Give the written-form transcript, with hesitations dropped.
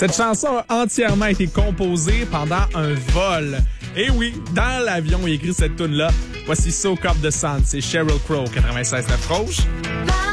Cette chanson a entièrement été composée pendant un vol. Et oui, dans l'avion, il écrit cette tune-là. Voici Soak Up the Sun, c'est Sheryl Crow, 96.9 Rouge.